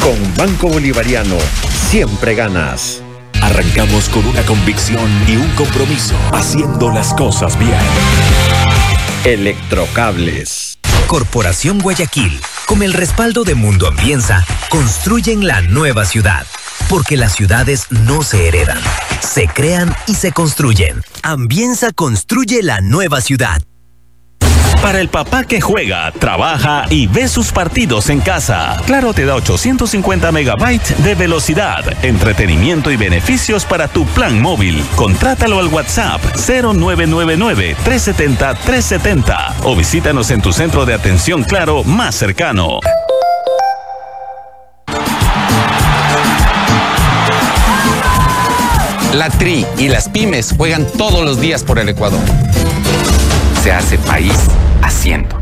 Con Banco Bolivariano, siempre ganas. Arrancamos con una convicción y un compromiso, haciendo las cosas bien. Electrocables. Corporación Guayaquil, con el respaldo de Mundo Ambienza, construyen la nueva ciudad. Porque las ciudades no se heredan, se crean y se construyen. Ambienza construye la nueva ciudad. Para el papá que juega, trabaja y ve sus partidos en casa, Claro te da 850 megabytes de velocidad, entretenimiento y beneficios para tu plan móvil. Contrátalo al WhatsApp 0999-370-370 o visítanos en tu centro de atención Claro más cercano. La TRI y las pymes juegan todos los días por el Ecuador. Se hace país haciendo.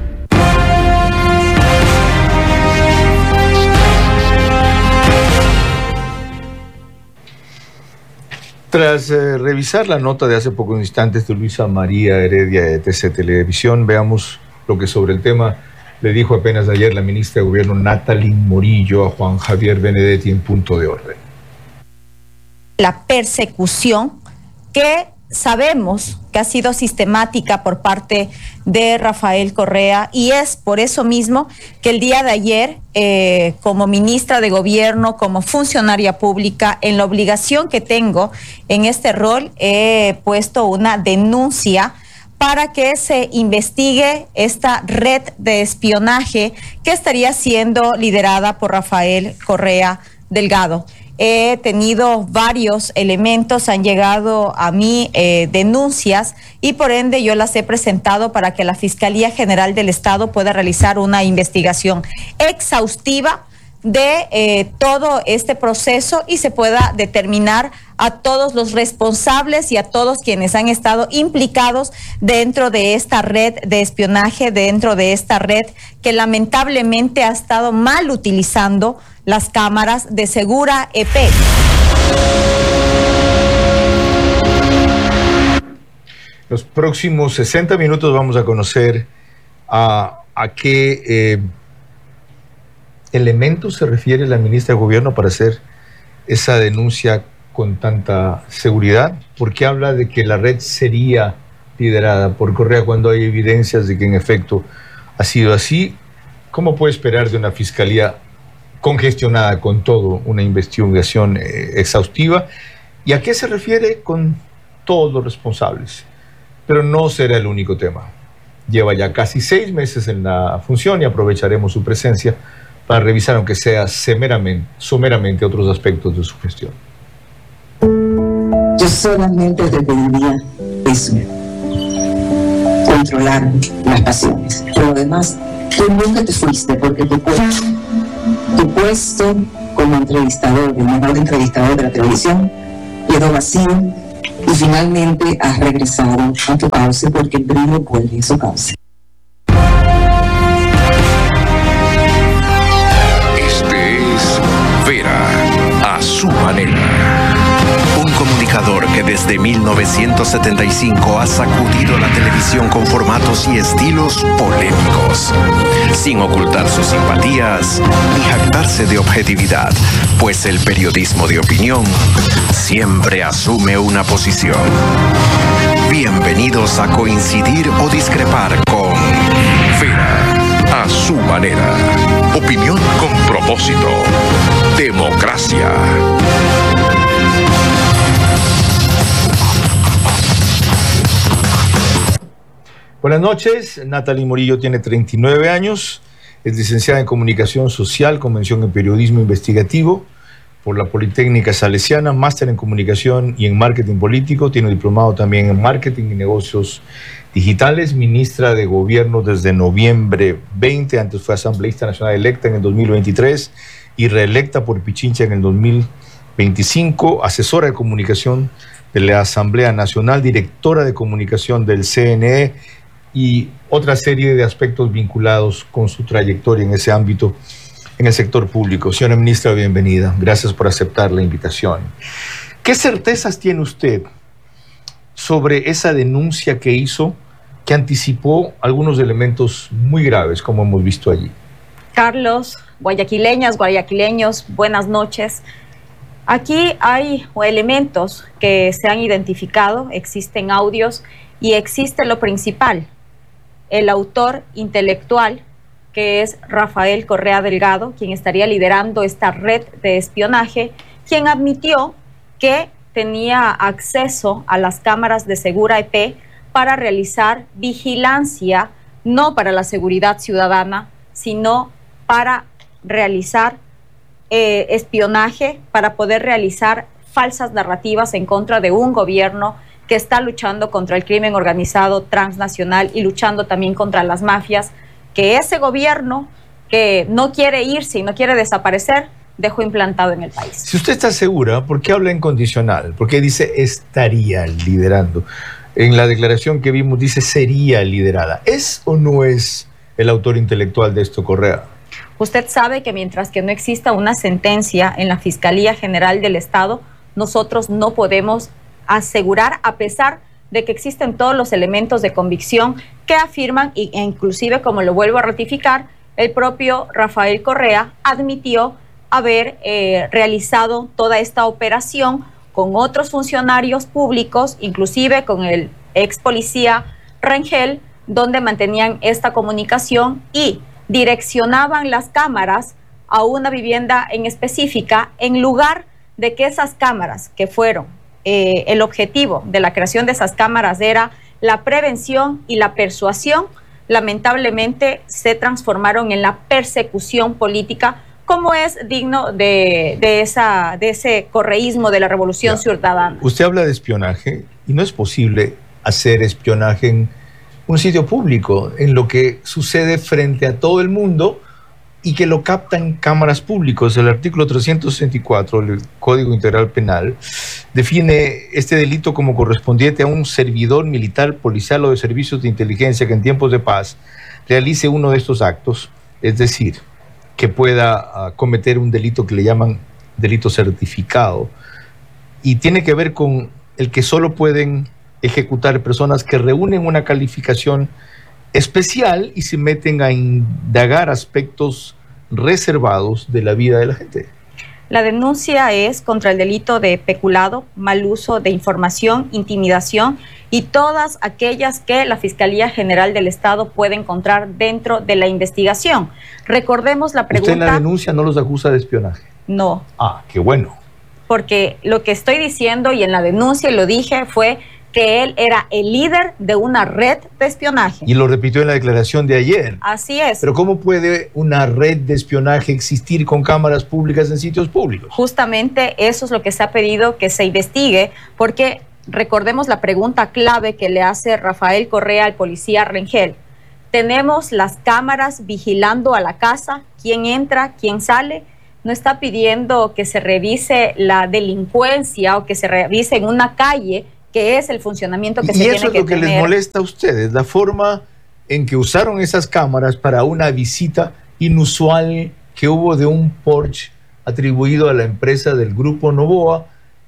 Tras revisar la nota de hace pocos instantes de Luisa María Heredia de TC Televisión, veamos lo que sobre el tema le dijo apenas ayer la ministra de Gobierno Natalie Morillo a Juan Javier Benedetti en Punto de Orden. La persecución que sabemos que ha sido sistemática por parte de Rafael Correa, y es por eso mismo que el día de ayer, como ministra de Gobierno, como funcionaria pública, en la obligación que tengo en este rol, he puesto una denuncia para que se investigue esta red de espionaje que estaría siendo liderada por Rafael Correa Delgado. He tenido varios elementos, han llegado a mí denuncias y por ende yo las he presentado para que la Fiscalía General del Estado pueda realizar una investigación exhaustiva de todo este proceso y se pueda determinar a todos los responsables y a todos quienes han estado implicados dentro de esta red de espionaje, dentro de esta red que lamentablemente ha estado mal utilizando las cámaras de Segura EP. Los próximos 60 minutos vamos a conocer a qué elementos se refiere la ministra de Gobierno para hacer esa denuncia con tanta seguridad. ¿Por qué habla de que la red sería liderada por Correa cuando hay evidencias de que en efecto ha sido así? ¿Cómo puede esperar de una fiscalía congestionada con todo una investigación exhaustiva? ¿Y a qué se refiere con todos los responsables? Pero no será el único tema. Lleva ya casi 6 meses en la función y aprovecharemos su presencia para revisar, aunque sea someramente, otros aspectos de su gestión. Yo solamente te pediría eso, controlar las pasiones. Por lo demás, tú nunca te fuiste porque tu puesto como entrevistador, el mejor entrevistador de la televisión, quedó vacío y finalmente has regresado a tu cauce porque el brillo vuelve a su cauce. A su manera. Un comunicador que desde 1975 ha sacudido la televisión con formatos y estilos polémicos, sin ocultar sus simpatías ni jactarse de objetividad, pues el periodismo de opinión siempre asume una posición. Bienvenidos a coincidir o discrepar con Vera, a su manera. Opinión con propósito. Democracia. Buenas noches. Natalie Morillo tiene 39 años. Es licenciada en Comunicación Social con mención en Periodismo Investigativo por la Politécnica Salesiana, máster en Comunicación y en Marketing Político. Tiene diplomado también en Marketing y Negocios Digitales. Ministra de Gobierno desde noviembre 20. Antes fue asambleísta nacional electa en el 2023 y reelecta por Pichincha en el 2025. Asesora de Comunicación de la Asamblea Nacional, directora de Comunicación del CNE y otra serie de aspectos vinculados con su trayectoria en ese ámbito en el sector público. Señora ministra, bienvenida. Gracias por aceptar la invitación. ¿Qué certezas tiene usted sobre esa denuncia que hizo, que anticipó algunos elementos muy graves, como hemos visto allí? Carlos, guayaquileñas, guayaquileños, buenas noches. Aquí hay elementos que se han identificado, existen audios y existe lo principal, el autor intelectual, que es Rafael Correa Delgado, quien estaría liderando esta red de espionaje, quien admitió que tenía acceso a las cámaras de Segura EP para realizar vigilancia, no para la seguridad ciudadana, sino para realizar espionaje, para poder realizar falsas narrativas en contra de un gobierno que está luchando contra el crimen organizado transnacional y luchando también contra las mafias, que ese gobierno que no quiere irse y no quiere desaparecer, dejó implantado en el país. Si usted está segura, ¿por qué habla en condicional? ¿Por qué dice estaría liderando? En la declaración que vimos dice sería liderada. ¿Es o no es el autor intelectual de esto, Correa? Usted sabe que mientras que no exista una sentencia en la Fiscalía General del Estado, nosotros no podemos asegurar, a pesar de que existen todos los elementos de convicción que afirman, e inclusive, como lo vuelvo a ratificar, el propio Rafael Correa admitió haber realizado toda esta operación con otros funcionarios públicos, inclusive con el ex policía Rangel, donde mantenían esta comunicación y direccionaban las cámaras a una vivienda en específica, en lugar de que esas cámaras que fueron el objetivo de la creación de esas cámaras era la prevención y la persuasión, lamentablemente se transformaron en la persecución política, como es digno de ese correísmo de la Revolución Ciudadana. Usted habla de espionaje y no es posible hacer espionaje en un sitio público, en lo que sucede frente a todo el mundo y que lo captan cámaras públicas. El artículo 364 del Código Integral Penal define este delito como correspondiente a un servidor militar, policial o de servicios de inteligencia que en tiempos de paz realice uno de estos actos, es decir, que pueda cometer un delito que le llaman delito certificado, y tiene que ver con el que solo pueden ejecutar personas que reúnen una calificación especial y se meten a indagar aspectos reservados de la vida de la gente. La denuncia es contra el delito de peculado, mal uso de información, intimidación y todas aquellas que la Fiscalía General del Estado puede encontrar dentro de la investigación. Recordemos la pregunta... ¿Usted en la denuncia no los acusa de espionaje? No. Ah, qué bueno. Porque lo que estoy diciendo, y en la denuncia lo dije, fue que él era el líder de una red de espionaje. Y lo repitió en la declaración de ayer. Así es. Pero ¿cómo puede una red de espionaje existir con cámaras públicas en sitios públicos? Justamente eso es lo que se ha pedido que se investigue, porque recordemos la pregunta clave que le hace Rafael Correa al policía Rangel. Tenemos las cámaras vigilando a la casa, quién entra, quién sale. No está pidiendo que se revise la delincuencia o que se revise en una calle, que es el funcionamiento que se tiene que tener. Y eso es lo que les molesta a ustedes, la forma en que usaron esas cámaras para una visita inusual que hubo de un Porsche atribuido a la empresa del Grupo Novoa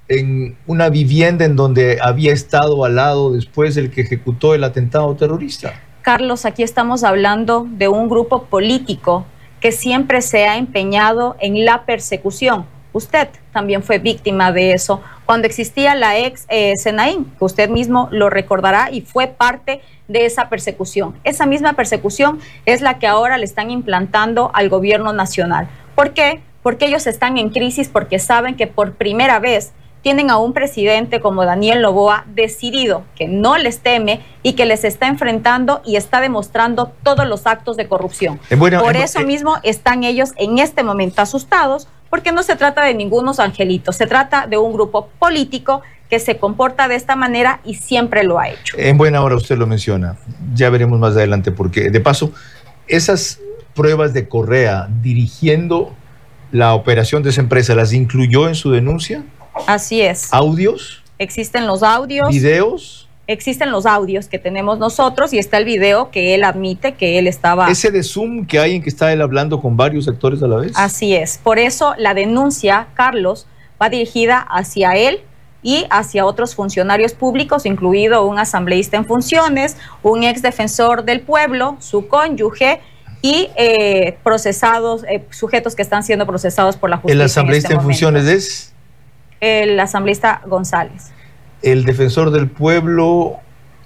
en una vivienda en donde había estado al lado después el que ejecutó el atentado terrorista. Carlos, aquí estamos hablando de un grupo político que siempre se ha empeñado en la persecución. Usted también fue víctima de eso cuando existía la ex Senaín, que usted mismo lo recordará, y fue parte de esa persecución. Esa misma persecución es la que ahora le están implantando al gobierno nacional. ¿Por qué? Porque ellos están en crisis, porque saben que por primera vez tienen a un presidente como Daniel Noboa decidido, que no les teme y que les está enfrentando y está demostrando todos los actos de corrupción. Por eso mismo están ellos en este momento asustados, porque no se trata de ningunos angelitos, se trata de un grupo político que se comporta de esta manera y siempre lo ha hecho. En buena hora usted lo menciona, ya veremos más adelante porque, de paso, esas pruebas de Correa dirigiendo la operación de esa empresa, ¿las incluyó en su denuncia? Así es. ¿Audios? Existen los audios. ¿Videos? Existen los audios que tenemos nosotros y está el video que él admite que él estaba... ¿Ese de Zoom que hay en que está él hablando con varios actores a la vez? Así es. Por eso la denuncia, Carlos, va dirigida hacia él y hacia otros funcionarios públicos, incluido un asambleísta en funciones, un ex defensor del pueblo, su cónyuge y procesados, sujetos que están siendo procesados por la justicia. ¿El asambleísta en funciones es? El asambleísta González. El defensor del pueblo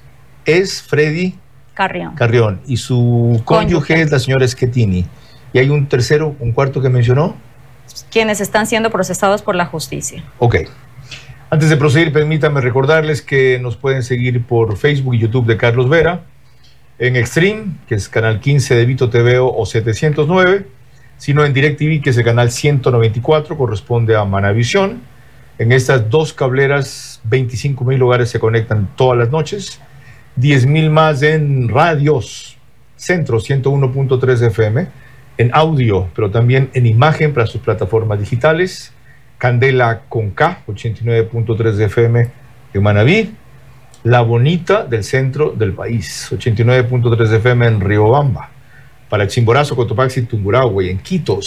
es Freddy Carrión. Y su cónyuge es la señora Schettini. ¿Y hay un tercero, un cuarto que mencionó? Quienes están siendo procesados por la justicia. Ok. Antes de proseguir, permítanme recordarles que nos pueden seguir por Facebook y YouTube de Carlos Vera, en Extreme, que es canal 15 de Vito TV o 709, sino en DirecTV, que es el canal 194, corresponde a Manavisión. En estas dos cableras, 25,000 hogares se conectan todas las noches, 10,000 más en radios, Centro 101.3 FM, en audio, pero también en imagen para sus plataformas digitales, Candela con K, 89.3 FM en Manabí, La Bonita del centro del país, 89.3 FM en Riobamba, para Chimborazo, Cotopaxi, Tungurahua, y en Quito,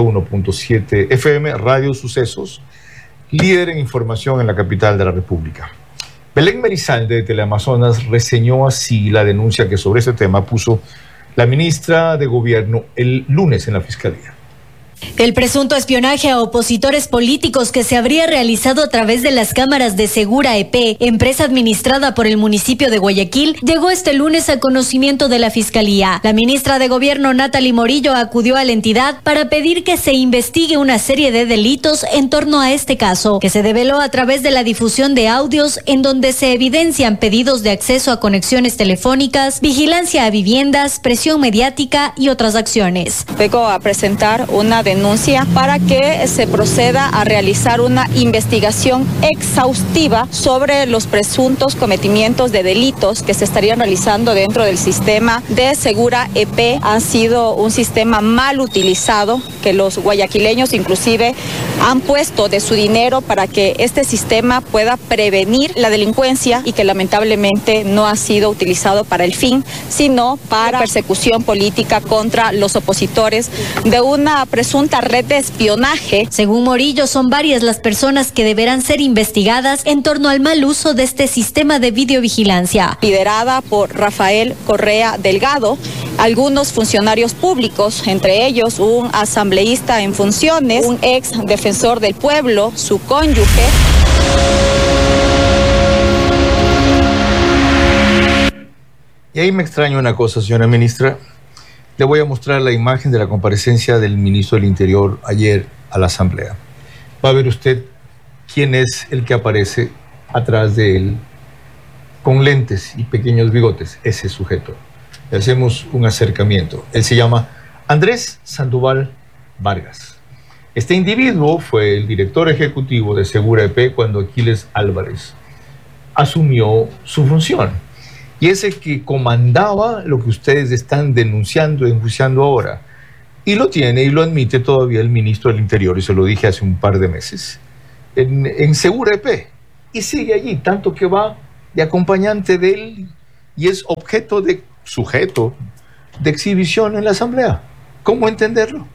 101.7 FM, Radio Sucesos, líder en información en la capital de la República. Belén Merizalde de Teleamazonas reseñó así la denuncia que sobre ese tema puso la ministra de Gobierno el lunes en la Fiscalía. El presunto espionaje a opositores políticos que se habría realizado a través de las cámaras de Segura EP, empresa administrada por el municipio de Guayaquil, llegó este lunes a conocimiento de la Fiscalía. La ministra de Gobierno, Natalie Morillo, acudió a la entidad para pedir que se investigue una serie de delitos en torno a este caso, que se develó a través de la difusión de audios en donde se evidencian pedidos de acceso a conexiones telefónicas, vigilancia a viviendas, presión mediática y otras acciones. Vengo a presentar una denuncia para que se proceda a realizar una investigación exhaustiva sobre los presuntos cometimientos de delitos que se estarían realizando dentro del sistema de Segura EP. Han sido un sistema mal utilizado, que los guayaquileños inclusive han puesto de su dinero para que este sistema pueda prevenir la delincuencia y que lamentablemente no ha sido utilizado para el fin, sino para persecución política contra los opositores de una presunta red de espionaje. Según Morillo, son varias las personas que deberán ser investigadas en torno al mal uso de este sistema de videovigilancia. Liderada por Rafael Correa Delgado, algunos funcionarios públicos, entre ellos un asambleísta en funciones, un ex defensor del pueblo, su cónyuge. Y ahí me extraña una cosa, señora ministra. Le voy a mostrar la imagen de la comparecencia del ministro del Interior ayer a la Asamblea. Va a ver usted quién es el que aparece atrás de él con lentes y pequeños bigotes, ese sujeto. Le hacemos un acercamiento. Él se llama Andrés Sandoval Vargas. Este individuo fue el director ejecutivo de Segura EP cuando Aquiles Álvarez asumió su función. Y es el que comandaba lo que ustedes están denunciando, enjuiciando ahora. Y lo tiene y lo admite todavía el ministro del Interior, y se lo dije hace un par de meses, en Segura EP. Y sigue allí, tanto que va de acompañante de él y es sujeto de exhibición en la Asamblea. ¿Cómo entenderlo?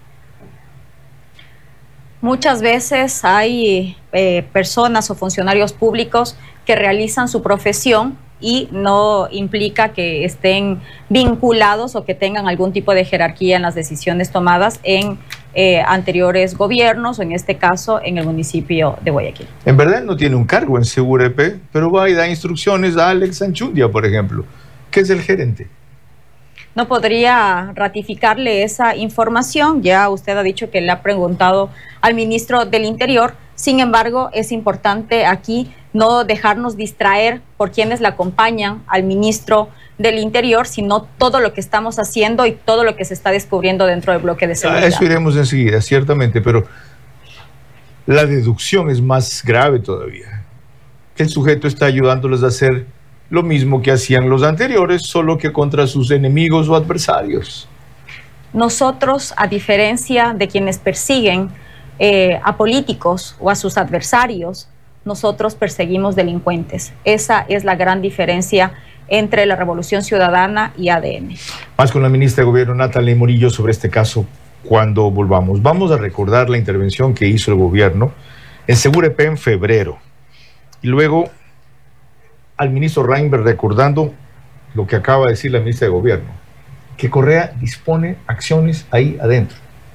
Muchas veces hay personas o funcionarios públicos que realizan su profesión y no implica que estén vinculados o que tengan algún tipo de jerarquía en las decisiones tomadas en anteriores gobiernos, o en este caso en el municipio de Guayaquil. En verdad no tiene un cargo en Segura EP, pero va y da instrucciones a Alex Anchundia, por ejemplo, que es el gerente. No podría ratificarle esa información, ya usted ha dicho que le ha preguntado al ministro del Interior. Sin embargo, es importante aquí no dejarnos distraer por quienes le acompañan al ministro del Interior, sino todo lo que estamos haciendo y todo lo que se está descubriendo dentro del bloque de seguridad. A eso iremos enseguida, ciertamente, pero la deducción es más grave todavía. Que el sujeto está ayudándoles a hacer lo mismo que hacían los anteriores, solo que contra sus enemigos o adversarios. Nosotros, a diferencia de quienes persiguen a políticos o a sus adversarios, nosotros perseguimos delincuentes. Esa es la gran diferencia entre la Revolución Ciudadana y ADN. Más con la ministra de Gobierno, Natalie Morillo, sobre este caso cuando volvamos. Vamos a recordar la intervención que hizo el gobierno en Segura EP en febrero. Y luego al ministro Reinberg recordando lo que acaba de decir la ministra de Gobierno, que Correa dispone acciones ahí adentro.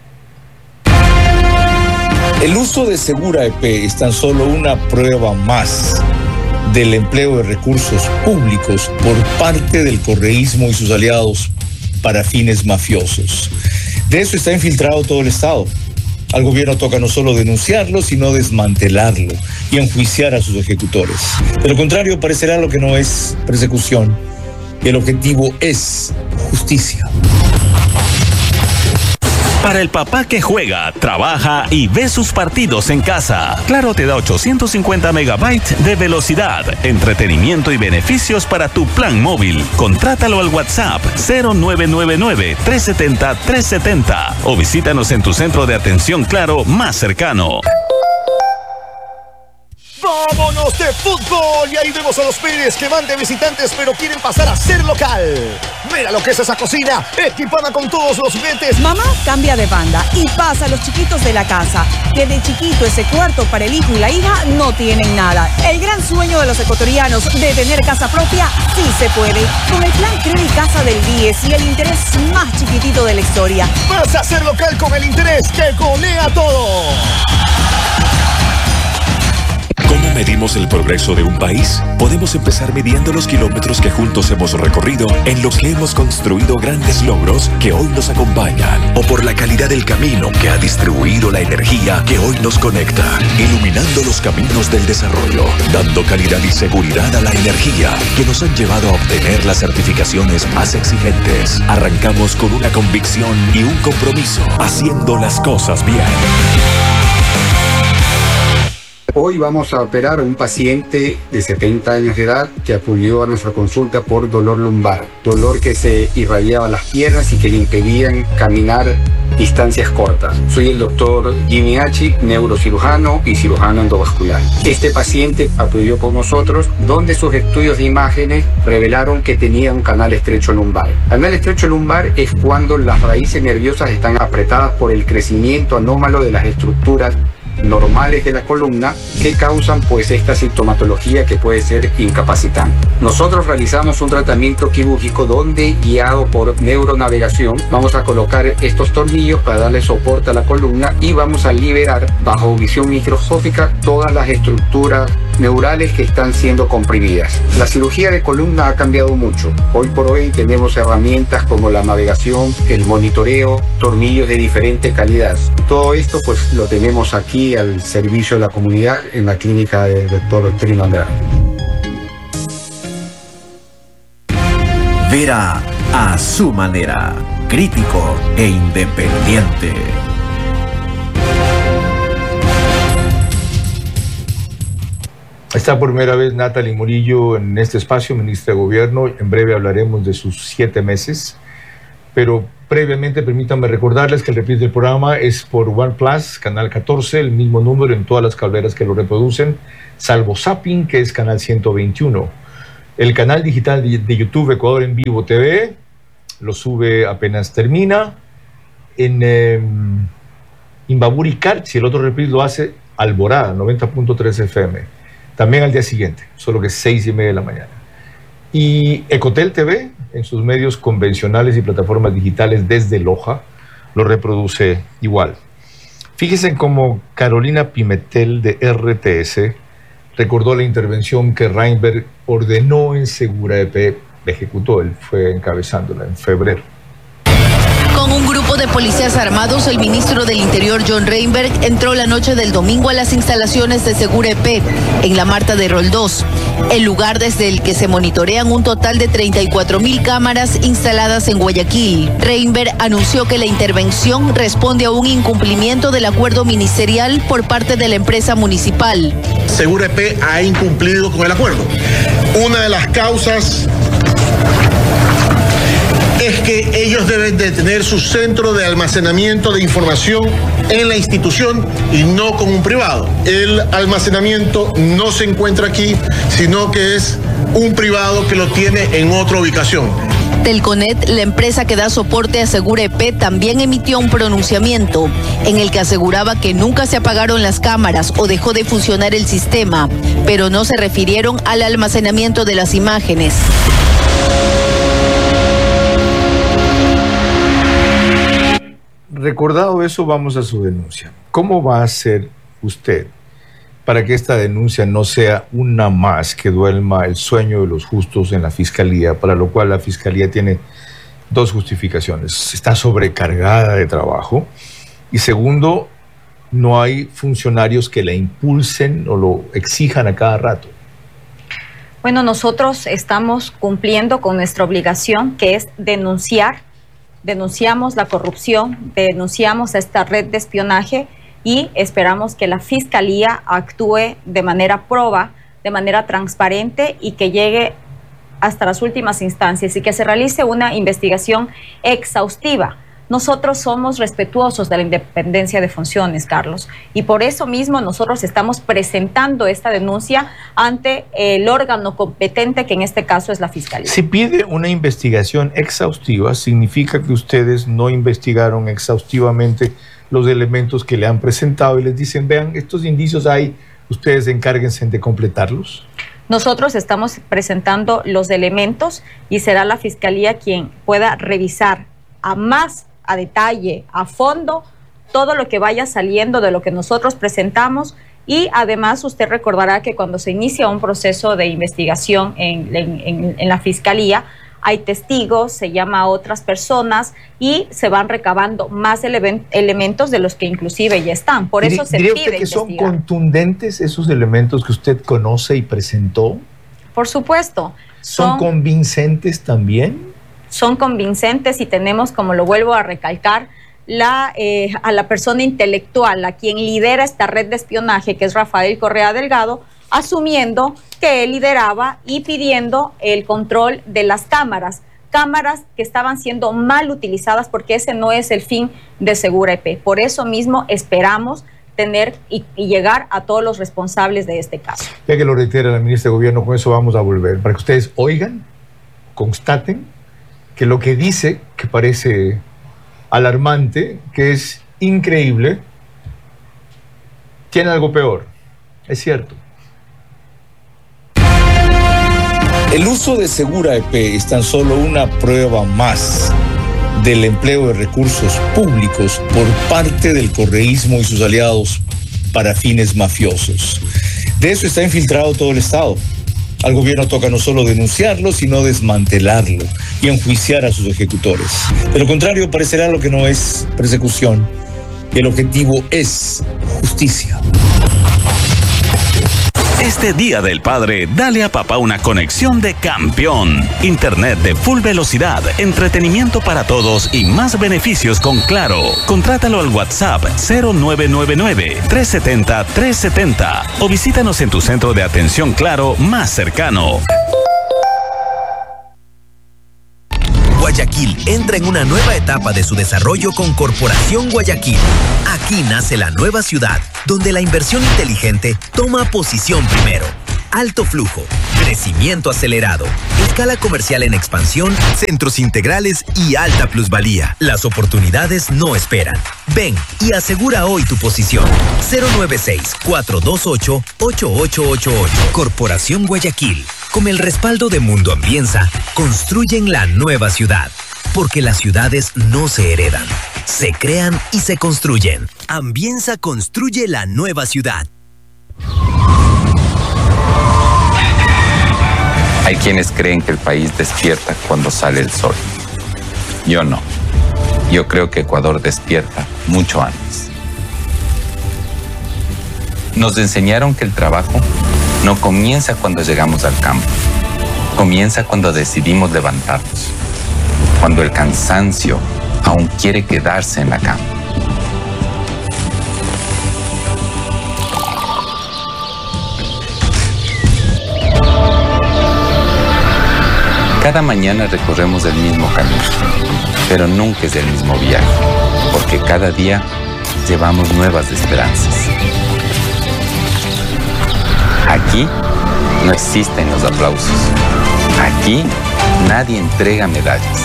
El uso de Segura EP es tan solo una prueba más del empleo de recursos públicos por parte del correísmo y sus aliados para fines mafiosos. De eso está infiltrado todo el Estado. Al gobierno toca no solo denunciarlo, sino desmantelarlo y enjuiciar a sus ejecutores. De lo contrario, parecerá lo que no es persecución. Y el objetivo es justicia. Para el papá que juega, trabaja y ve sus partidos en casa, Claro te da 850 megabytes de velocidad, entretenimiento y beneficios para tu plan móvil. Contrátalo al WhatsApp 0999-370-370 o visítanos en tu centro de atención Claro más cercano. ¡Vámonos de fútbol! Y ahí vemos a los Pérez que van de visitantes pero quieren pasar a ser local. Mira lo que es esa cocina, equipada con todos los juguetes. Mamá cambia de banda y pasa a los chiquitos de la casa, que de chiquito ese cuarto para el hijo y la hija no tienen nada. El gran sueño de los ecuatorianos de tener casa propia sí se puede. Con el plan Credit Casa del 10 y el interés más chiquitito de la historia. Vas a ser local con el interés que golea todo. ¿Cómo medimos el progreso de un país? Podemos empezar midiendo los kilómetros que juntos hemos recorrido, en los que hemos construido grandes logros que hoy nos acompañan, o por la calidad del camino que ha distribuido la energía que hoy nos conecta, iluminando los caminos del desarrollo, dando calidad y seguridad a la energía que nos han llevado a obtener las certificaciones más exigentes. Arrancamos con una convicción y un compromiso, haciendo las cosas bien. Hoy vamos a operar a un paciente de 70 años de edad que acudió a nuestra consulta por dolor lumbar, dolor que se irradiaba las piernas y que le impedían caminar distancias cortas. Soy el doctor Jimmy Hachi, neurocirujano y cirujano endovascular. Este paciente acudió por nosotros, donde sus estudios de imágenes revelaron que tenía un canal estrecho lumbar. Canal estrecho lumbar es cuando las raíces nerviosas están apretadas por el crecimiento anómalo de las estructuras normales de la columna que causan pues esta sintomatología que puede ser incapacitante. Nosotros realizamos un tratamiento quirúrgico donde, guiado por neuronavegación, vamos a colocar estos tornillos para darle soporte a la columna y vamos a liberar bajo visión microscópica todas las estructuras neurales que están siendo comprimidas. La cirugía de columna ha cambiado mucho. Hoy por hoy tenemos herramientas como la navegación, el monitoreo, tornillos de diferente calidad. Todo esto pues lo tenemos aquí al servicio de la comunidad en la clínica del doctor Trino Andrade. Vera a su manera, crítico e independiente. Está por primera vez Natalie Murillo en este espacio, ministra de Gobierno. En breve hablaremos de sus 7 meses, pero previamente permítanme recordarles que el reprise del programa es por OnePlus, canal 14, el mismo número en todas las cableras que lo reproducen, salvo Zapping, que es canal 121. El canal digital de YouTube Ecuador en Vivo TV lo sube apenas termina. En Imbaburi Carchi, el otro reprise lo hace Alborada, 90.3 FM. También al día siguiente, solo que 6:30 de la mañana. Y Ecotel TV, en sus medios convencionales y plataformas digitales desde Loja, lo reproduce igual. Fíjense cómo Carolina Pimentel de RTS recordó la intervención que Reinberg ordenó en Segura EP, ejecutó, él fue encabezándola en febrero. Con un grupo de policías armados, el ministro del Interior, John Reinberg, entró la noche del domingo a las instalaciones de Segura EP, en la Marta de Roldós, el lugar desde el que se monitorean un total de 34.000 cámaras instaladas en Guayaquil. Reinberg anunció que la intervención responde a un incumplimiento del acuerdo ministerial por parte de la empresa municipal. Segura EP ha incumplido con el acuerdo. Una de las causas es que ellos deben de tener su centro de almacenamiento de información en la institución y no con un privado. El almacenamiento no se encuentra aquí, sino que es un privado que lo tiene en otra ubicación. Telconet, la empresa que da soporte a Segura EP, también emitió un pronunciamiento en el que aseguraba que nunca se apagaron las cámaras o dejó de funcionar el sistema, pero no se refirieron al almacenamiento de las imágenes. recordado eso, vamos a su denuncia. ¿Cómo va a hacer usted para que esta denuncia no sea una más que duerma el sueño de los justos en la Fiscalía, para lo cual la Fiscalía tiene dos justificaciones? Está sobrecargada de trabajo y segundo, no hay funcionarios que la impulsen o lo exijan a cada rato. Bueno, nosotros estamos cumpliendo con nuestra obligación, que es denunciar. Denunciamos la corrupción, denunciamos a esta red de espionaje y esperamos que la Fiscalía actúe de manera proba, de manera transparente y que llegue hasta las últimas instancias y que se realice una investigación exhaustiva. Nosotros somos respetuosos de la independencia de funciones, Carlos, y por eso mismo nosotros estamos presentando esta denuncia ante el órgano competente, que en este caso es la Fiscalía. Si pide una investigación exhaustiva, significa que ustedes no investigaron exhaustivamente los elementos que le han presentado y les dicen, vean, estos indicios hay, ustedes encárguense de completarlos. Nosotros estamos presentando los elementos y será la Fiscalía quien pueda revisar a detalle, a fondo, todo lo que vaya saliendo de lo que nosotros presentamos. Y además usted recordará que cuando se inicia un proceso de investigación en la Fiscalía, hay testigos, se llama a otras personas y se van recabando más elementos de los que inclusive ya están. Por eso se pide ¿Diría usted que son contundentes esos elementos que usted conoce y presentó? Por supuesto. ¿Son convincentes también? Son convincentes y tenemos, como lo vuelvo a recalcar, a la persona intelectual, a quien lidera esta red de espionaje, que es Rafael Correa Delgado, asumiendo que él lideraba y pidiendo el control de las cámaras que estaban siendo mal utilizadas, porque ese no es el fin de Segura EP. Por eso mismo esperamos tener y llegar a todos los responsables de este caso. Ya que lo reitera la ministra de Gobierno, con eso vamos a volver, para que ustedes oigan, constaten que lo que dice, que parece alarmante, que es increíble, tiene algo peor. Es cierto. El uso de Segura EP es tan solo una prueba más del empleo de recursos públicos por parte del correísmo y sus aliados para fines mafiosos. De eso está infiltrado todo el Estado. Al gobierno toca no solo denunciarlo, sino desmantelarlo y enjuiciar a sus ejecutores. De lo contrario, parecerá lo que no es persecución. El objetivo es justicia. Este Día del Padre, dale a papá una conexión de campeón. Internet de full velocidad, entretenimiento para todos y más beneficios con Claro. Contrátalo al WhatsApp 0999-370-370 o visítanos en tu centro de atención Claro más cercano. Guayaquil entra en una nueva etapa de su desarrollo con Corporación Guayaquil. Aquí nace la nueva ciudad, donde la inversión inteligente toma posición primero. Alto flujo, crecimiento acelerado, escala comercial en expansión, centros integrales y alta plusvalía. Las oportunidades no esperan. Ven y asegura hoy tu posición. 096-428-8888. Corporación Guayaquil. Con el respaldo de Mundo Ambienza, construyen la nueva ciudad. Porque las ciudades no se heredan, se crean y se construyen. Ambienza construye la nueva ciudad. Hay quienes creen que el país despierta cuando sale el sol. Yo no. Yo creo que Ecuador despierta mucho antes. Nos enseñaron que el trabajo no comienza cuando llegamos al campo. Comienza cuando decidimos levantarnos. Cuando el cansancio aún quiere quedarse en la cama. Cada mañana recorremos el mismo camino, pero nunca es el mismo viaje, porque cada día llevamos nuevas esperanzas. Aquí no existen los aplausos. Aquí nadie entrega medallas.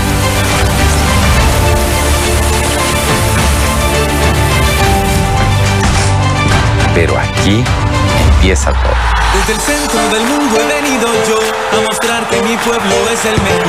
Pero aquí empieza todo. Desde el centro del mundo he venido yo a mostrar que mi pueblo es el mejor.